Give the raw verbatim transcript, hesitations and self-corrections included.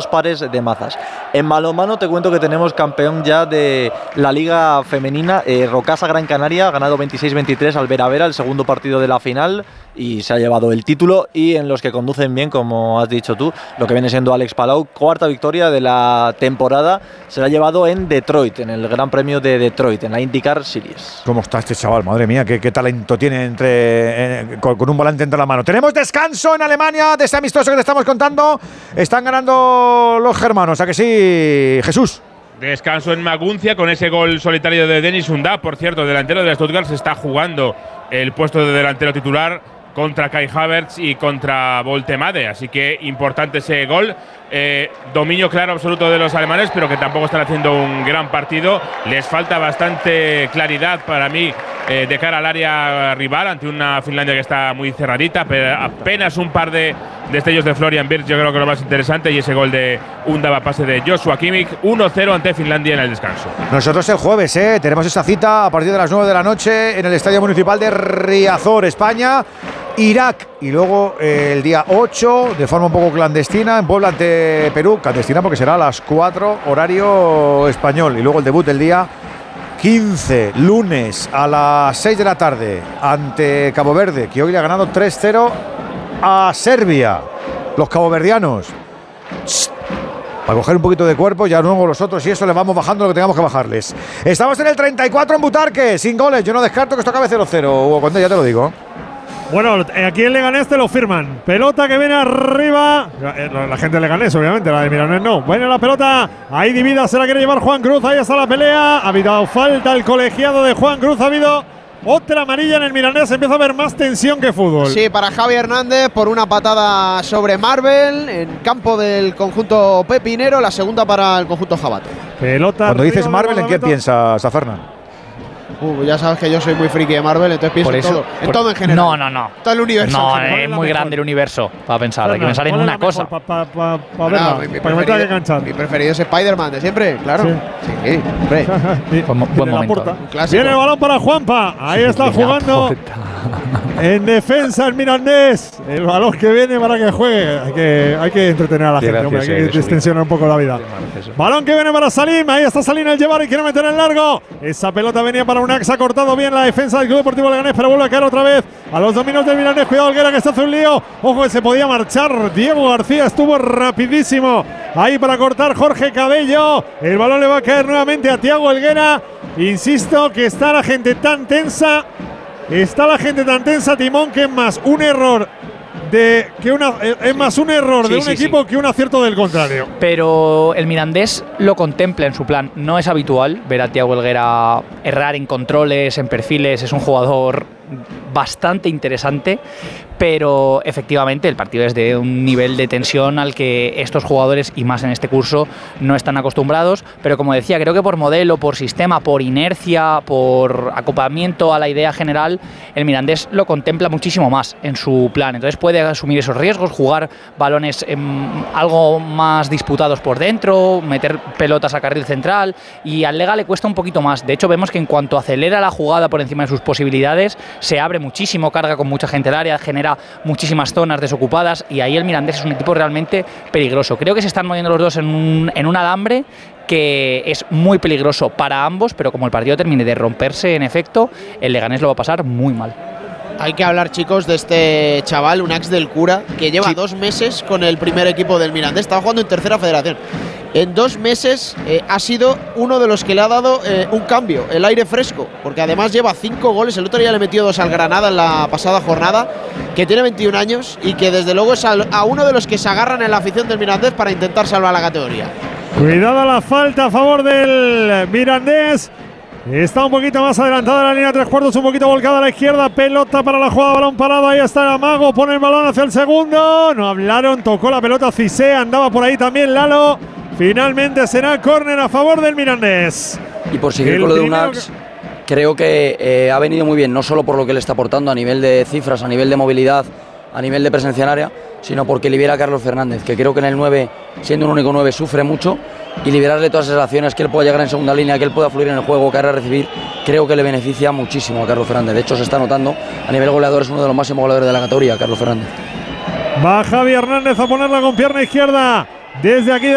pares de mazas. En balonmano te cuento que tenemos campeón ya de la Liga Femenina, eh, Rocasa Gran Canaria, ha ganado veintiséis veintitrés al Vera Vera, el segundo partido de la final, y se ha llevado el título. Y en los que conducen bien, como has dicho tú, lo que viene siendo Alex Palau, cuarta victoria de la temporada, se la ha llevado en Detroit, en el Gran Premio de Detroit, en la IndyCar Series. ¿Cómo está este chaval? Madre mía, qué, qué talento tiene entre, eh, con, con un volante entre la mano. Tenemos descanso en Alemania de este amistoso que te estamos contando. Están ganando los germanos, ¿a que sí, Jesús? Descanso en Maguncia con ese gol solitario de Denis Undá. Por cierto, delantero de Stuttgart, se está jugando el puesto de delantero titular contra Kai Havertz y contra Voltemade, así que importante ese gol. Eh, dominio claro absoluto de los alemanes, pero que tampoco están haciendo un gran partido. Les falta bastante claridad para mí eh, de cara al área rival ante una Finlandia que está muy cerradita, pero apenas un par de destellos de Florian Wirtz, yo creo que lo más interesante, y ese gol de Undava pase de Joshua Kimmich. uno cero ante Finlandia en el descanso. Nosotros el jueves eh, tenemos esa cita a partir de las nueve de la noche en el Estadio Municipal de Riazor, España, Irak, y luego eh, el día ocho, de forma un poco clandestina, en Puebla ante Perú, clandestina porque será a las cuatro horario español, y luego el debut el día quince, lunes a las seis de la tarde ante Cabo Verde, que hoy le ha ganado tres cero a Serbia. Los caboverdianos, Shh. Para coger un poquito de cuerpo, ya luego los otros y eso les vamos bajando lo que tengamos que bajarles. Estamos en el treinta y cuatro en Butarque, sin goles. Yo no descarto que esto acabe cero cero, Hugo Condé, ya te lo digo. Bueno, aquí en Leganés te lo firman. Pelota que viene arriba. La, la gente de Leganés, obviamente, la de Milanés no. Buena la pelota. Ahí divida, se la quiere llevar Juan Cruz. Ahí está la pelea. Ha habido falta el colegiado de Juan Cruz. Ha habido otra amarilla en el Milanés. Empieza a haber más tensión que fútbol. Sí, para Javi Hernández por una patada sobre Marvel en campo del conjunto pepinero. La segunda para el conjunto jabato. Pelota. Cuando dices Marvel, ¿en qué piensas, Saferna? Uh, ya sabes que yo soy muy friki de Marvel, entonces pienso en todo, en todo en general. No, no, no. Todo el universo. No, es muy grande el universo para pensar, que me sale en una cosa. Para pa, pa, pa verla, no, mi, mi para que me tenga que enganchar. Mi preferido es Spider-Man de siempre, claro. Sí, sí, hombre. Sí. Buen, buen momento. Viene el balón para Juanpa. Ahí está sí, jugando. En defensa el Mirandés. El balón que viene para que juegue. Hay que, hay que entretener a la gente, hombre, hay que distensionar un poco la vida. Balón que viene para Salim. Ahí está Salim al llevar y quiere meter en largo. Esa pelota venía para Unax. Ha cortado bien la defensa del Club Deportivo Leganés, pero vuelve a caer otra vez a los dominos del Milanés. Cuidado, Olguera, que se hace un lío. Ojo, que se podía marchar. Diego García estuvo rapidísimo ahí para cortar Jorge Cabello. El balón le va a caer nuevamente a Thiago Helguera. Insisto que está la gente tan tensa. Está la gente tan tensa, Timón, que es más un error de que una es más un error sí, de un sí, equipo sí. que un acierto del contrario. Pero el Mirandés lo contempla en su plan. No es habitual ver a Thiago Helguera errar en controles, en perfiles. Es un jugador bastante interesante, pero efectivamente el partido es de un nivel de tensión al que estos jugadores, y más en este curso, no están acostumbrados. Pero como decía, creo que por modelo, por sistema, por inercia, por acoplamiento a la idea general, el Mirandés lo contempla muchísimo más en su plan. Entonces puede asumir esos riesgos, jugar balones eh, algo más disputados por dentro, meter pelotas a carril central, y al Lega le cuesta un poquito más. De hecho, vemos que en cuanto acelera la jugada por encima de sus posibilidades, se abre muchísimo, carga con mucha gente al área, genera muchísimas zonas desocupadas, y ahí el Mirandés es un equipo realmente peligroso. Creo que se están moviendo los dos en un, en un alambre que es muy peligroso para ambos, pero como el partido termine de romperse en efecto, el Leganés lo va a pasar muy mal. Hay que hablar, chicos, de este chaval, Unax del Cura, que lleva sí. dos meses con el primer equipo del Mirandés. Estaba jugando en tercera federación. En dos meses eh, ha sido uno de los que le ha dado eh, un cambio, el aire fresco, porque además lleva cinco goles. El otro día le metió dos al Granada en la pasada jornada, que tiene veintiún años y que desde luego es a, a uno de los que se agarran en la afición del Mirandés para intentar salvar la categoría. Cuidado la falta a favor del Mirandés. Está un poquito más adelantada la línea tres cuartos, un poquito volcada a la izquierda. Pelota para la jugada, balón parado. Ahí está el Amago, pone el balón hacia el segundo. No hablaron, tocó la pelota Cissé, andaba por ahí también Lalo. Finalmente será córner a favor del Mirandés. Y por seguir el con lo de Unax, que... creo que eh, ha venido muy bien, no solo por lo que le está aportando a nivel de cifras, a nivel de movilidad, a nivel de presencia en área, sino porque libera a Carlos Fernández, que creo que en el nueve, siendo un único nueve, sufre mucho, y liberarle todas esas acciones, que él pueda llegar en segunda línea, que él pueda fluir en el juego, que hará recibir, creo que le beneficia muchísimo a Carlos Fernández. De hecho, se está notando, a nivel goleador, es uno de los máximos goleadores de la categoría, Carlos Fernández. Va Javi Hernández a ponerla con pierna izquierda, desde aquí